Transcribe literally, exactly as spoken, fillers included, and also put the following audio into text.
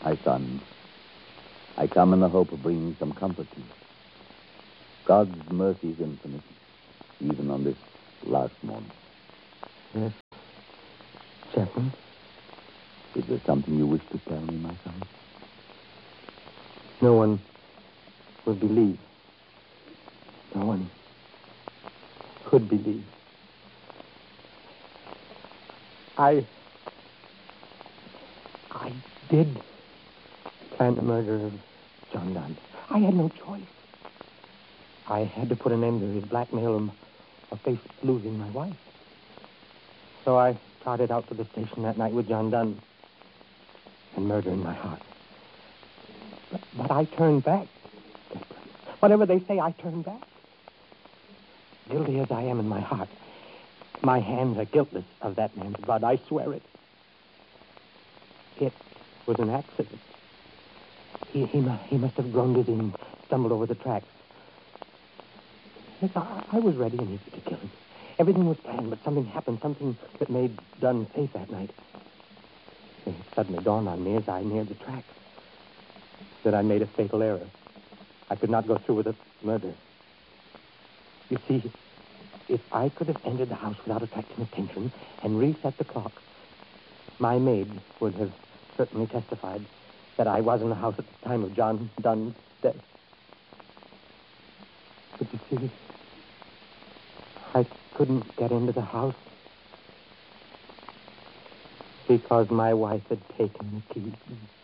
My sons, I come in the hope of bringing some comfort to you. God's mercy is infinite, even on this last moment. Yes, Chaplain? Is there something you wish to tell me, my son? No one will believe. No one could believe. I... I did plan the murder of John Dunn. I had no choice. I had to put an end to his blackmail or face losing my wife. So I trotted out to the station that night with John Dunn and murder in my heart. But, but I turned back. Whatever they say, I turned back. Guilty as I am in my heart, my hands are guiltless of that man's blood. I swear it. It was an accident. He, he, he must have grown dizzy and stumbled over the tracks. Yes, I, I was ready and eager to kill him. Everything was planned, but something happened, something that made Dunn safe that night. It suddenly dawned on me as I neared the tracks that I made a fatal error. I could not go through with the murder. You see, if I could have entered the house without attracting attention and reset the clock, my maid would have certainly testified that I was in the house at the time of John Dunn's death. But you see, I couldn't get into the house because my wife had taken the key.